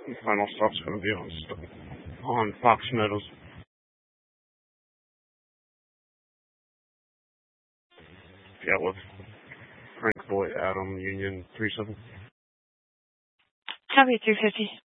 The final stop's going to be on Fox Meadows. Yeah, with Frank Boyd, Adam, Union 37. Copy 350.